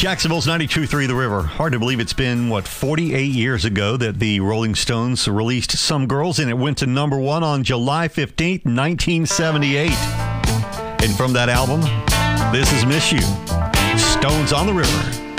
Jacksonville's 92.3 The River. Hard to believe it's been, 48 years ago that the Rolling Stones released Some Girls, and it went to number one on July 15th, 1978. And from that album, this is Miss You, Stones on the River.